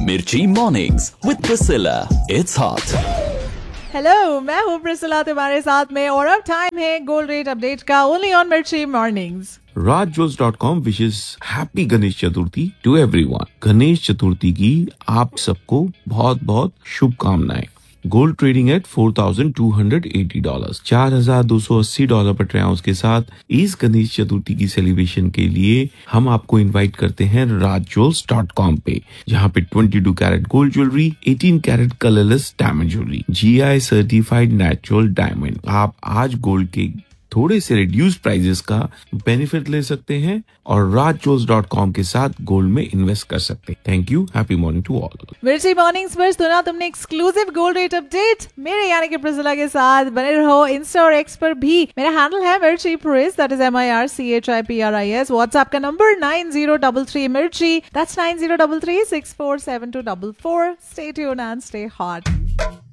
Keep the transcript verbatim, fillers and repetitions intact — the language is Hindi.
मिर्ची mornings with Priscilla, it's hot. Hello, मैं हूँ प्रिसिला तुम्हारे साथ में और अब टाइम है गोल्ड रेट अपडेट का, ओनली ऑन मिर्ची mornings. raj jewels dot com wishes happy Ganesh Chaturthi to everyone. Ganesh Chaturthi की आप सबको बहुत बहुत शुभकामनाएं। Gold trading at four thousand two hundred eighty dollar, चार हजार दो सौ अस्सी डॉलर पर ट्रे आउंस के साथ इस गणेश चतुर्थी की सेलिब्रेशन के लिए हम आपको इनवाइट करते हैं raj jewels dot com पे, जहाँ पे twenty two carat gold jewellery, eighteen carat colourless diamond jewellery, GI certified natural diamond. आप आज गोल्ड के थोड़े से रिड्यूस प्राइजेस का बेनिफिट ले सकते हैं और raj jewels dot com के साथ गोल्ड में इन्वेस्ट कर सकते हैं। Thank you, happy morning to all. मिर्ची मॉर्निंग्स पर सुना तुमने एक्सक्लूसिव गोल्ड रेट अपडेट मेरे यानी कि प्रिसिला के साथ। बने रहो इंस्टा और एक्स पर भी। मेरा हैंडल है मिर्ची प्रिस, that is M I R C H I P R I S. WhatsApp का number nine zero double three मिर्ची, that's nine zero double three six four seven to double four. Stay tuned and stay hot.